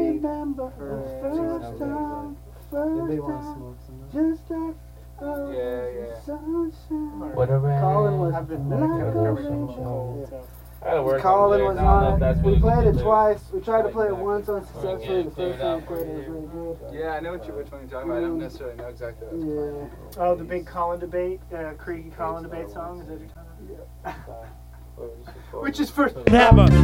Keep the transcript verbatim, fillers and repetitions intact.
remember the first time, first They want to time, smoke some. just like oh, Yeah, yeah. sunshine. Whatever. Colin was I've been like back a in the rainbow. cold, so. I gotta work Colin on was lyrics. I don't know if on that's it. We really played good it lyrics. twice. We tried to Like play it that. once Or unsuccessfully. yeah, The figure first it time out we for played it you. was really good. Yeah, I know what you, which one you're talking about. I don't necessarily know exactly what it's called. Yeah. Oh, the big Colin debate, uh, Creek and Colin debate song. Is that what you're talking about? Yeah. What was it called? Which is for Never.